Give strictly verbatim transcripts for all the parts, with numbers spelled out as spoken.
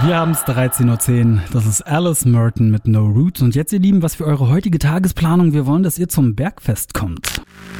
Wir haben es dreizehn Uhr zehn. Das ist Alice Merton mit No Roots. Und jetzt, ihr Lieben, was für eure heutige Tagesplanung? Wir wollen, dass ihr zum Bergfest kommt.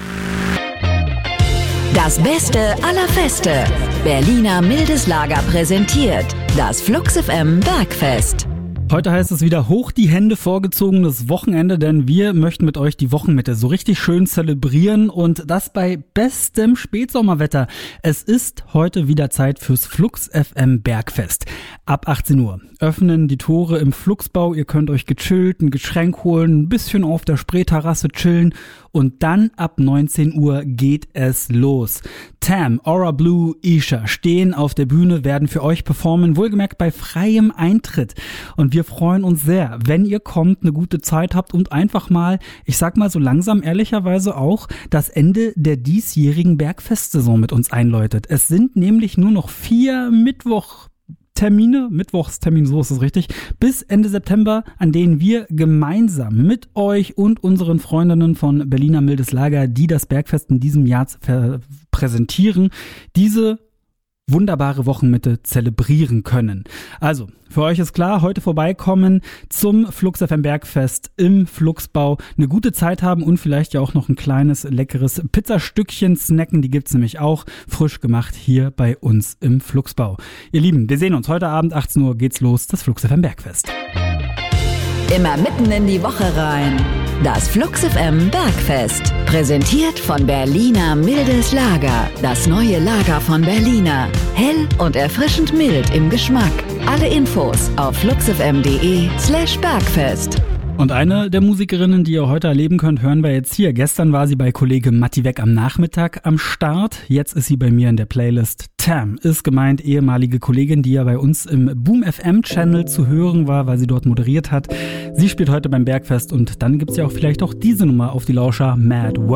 Das Beste aller Feste. Berliner Mildes Lager präsentiert das Flux F M Bergfest. Heute heißt es wieder hoch die Hände, vorgezogenes Wochenende, denn wir möchten mit euch die Wochenmitte so richtig schön zelebrieren und das bei bestem Spätsommerwetter. Es ist heute wieder Zeit fürs Flux F M Bergfest. Ab achtzehn Uhr öffnen die Tore im Fluxbau. Ihr könnt euch gechillt ein Getränk holen, ein bisschen auf der Spreeterrasse chillen und dann ab neunzehn Uhr geht es los. Tam, Aura Blue, Isha stehen auf der Bühne, werden für euch performen, wohlgemerkt bei freiem Eintritt. Und wir freuen uns sehr, wenn ihr kommt, eine gute Zeit habt und einfach mal, ich sag mal so langsam ehrlicherweise auch, das Ende der diesjährigen Bergfestsaison mit uns einläutet. Es sind nämlich nur noch vier Mittwoch Termine, Mittwochstermin, so ist es richtig, bis Ende September, an denen wir gemeinsam mit euch und unseren Freundinnen von Berliner Mildes Lager, die das Bergfest in diesem Jahr ver- präsentieren, diese wunderbare Wochenmitte zelebrieren können. Also, für euch ist klar, heute vorbeikommen zum Flux F M Bergfest im Fluxbau, eine gute Zeit haben und vielleicht ja auch noch ein kleines, leckeres Pizzastückchen snacken, die gibt's nämlich auch frisch gemacht hier bei uns im Fluxbau. Ihr Lieben, wir sehen uns heute Abend, achtzehn Uhr geht's los, das Flux F M Bergfest. Immer mitten in die Woche rein. Das Flux F M Bergfest. Präsentiert von Berliner Mildes Lager. Das neue Lager von Berliner. Hell und erfrischend mild im Geschmack. Alle Infos auf fluxfm.de slash Bergfest. Und eine der Musikerinnen, die ihr heute erleben könnt, hören wir jetzt hier. Gestern war sie bei Kollege Matti Weg am Nachmittag am Start. Jetzt ist sie bei mir in der Playlist. Tam ist gemeint, ehemalige Kollegin, die ja bei uns im Boom F M Channel zu hören war, weil sie dort moderiert hat. Sie spielt heute beim Bergfest und dann gibt's ja auch vielleicht auch diese Nummer auf die Lauscher, Mad World.